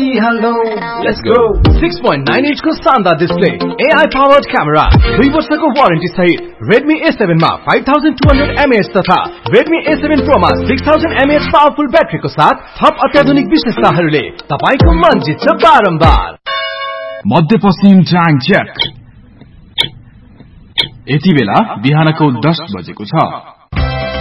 गरिहालौ let's go 6.9 inch को शानदार display AI powered camera 2 वर्षको वारेन्टी सहित Redmi A7 मा 5200 mAh तथा Redmi A7 Pro मा 6000 mAh पावरफुल ब्याट्री को साथ थप अत्याधुनिक विशेषताहरूले तपाईको मन जित्छ बारम्बार। मध्यपश्चिम टाइम चेक। यति बेला बिहानको 10 बजेको छ।